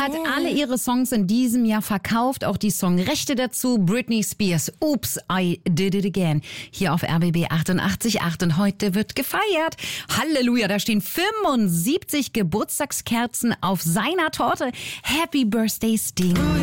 hat alle ihre Songs in diesem Jahr verkauft, auch die Songrechte dazu. Britney Spears, Oops, I Did It Again. Hier auf RBB 88.8 und heute wird gefeiert. Halleluja, da stehen 75 Geburtstagskerzen auf seiner Torte. Happy Birthday, Sting.